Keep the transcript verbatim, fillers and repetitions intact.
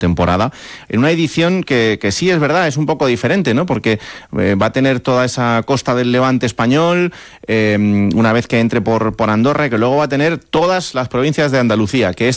temporada, en una edición que, que sí es verdad, es un poco diferente, ¿no? Porque eh, va a tener toda esa costa del Levante español, eh, una vez que entre por, por Andorra, y que luego va a tener todas las provincias de Andalucía, que es